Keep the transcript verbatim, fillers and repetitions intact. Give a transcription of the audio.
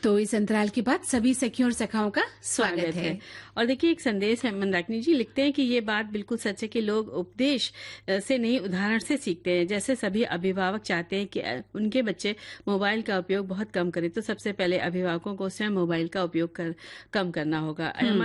तो इस अंतराल के बाद सभी सखियों और सखाओं का स्वागत, स्वागत है।, है और देखिए एक संदेश है, मंदाकिनी जी लिखते हैं कि ये बात बिल्कुल सच है कि लोग उपदेश से नहीं उदाहरण से सीखते हैं। जैसे सभी अभिभावक चाहते हैं कि उनके बच्चे मोबाइल का उपयोग बहुत कम करें, तो सबसे पहले अभिभावकों को स्वयं मोबाइल का उपयोग कर, कम करना होगा।